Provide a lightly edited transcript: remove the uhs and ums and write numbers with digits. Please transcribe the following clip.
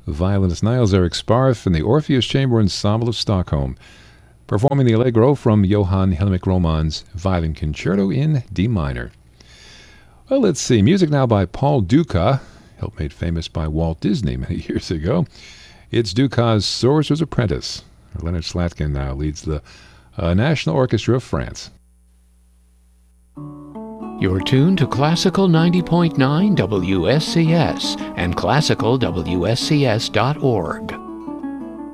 violinist Niels Erik Sparf and the Orpheus Chamber Ensemble of Stockholm, performing the Allegro from Johann Hellmich Romann's Violin Concerto in D minor. Well, let's see. Music now by Paul Duka, helped made famous by Walt Disney many years ago. It's Duka's Sorcerer's Apprentice. Leonard Slatkin now leads the National Orchestra of France. You're tuned to Classical 90.9 WSCS and classicalwscs.org.